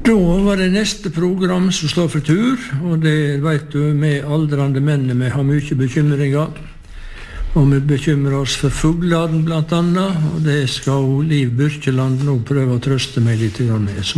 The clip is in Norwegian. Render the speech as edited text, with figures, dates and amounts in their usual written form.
Da var det neste program som står for tur, og det vet du, med aldrande menn vi har mye bekymringer. Og vi bekymrer oss for fuglene blant annet, og det skal Liv Byrkjeland nå prøve å trøste meg litt med.